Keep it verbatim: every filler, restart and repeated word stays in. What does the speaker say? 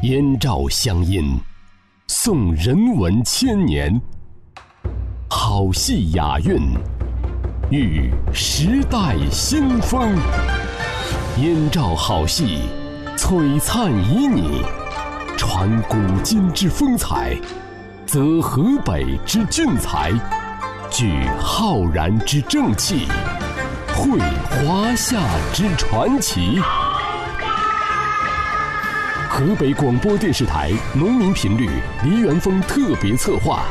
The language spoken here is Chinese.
燕赵乡音，颂人文千年。好戏雅韵，遇时代新风。燕赵好戏，璀璨旖旎，传古今之风采，则河北之俊才，聚浩然之正气，绘华夏之传奇。河北广播电视台农民频率梨园风特别策划。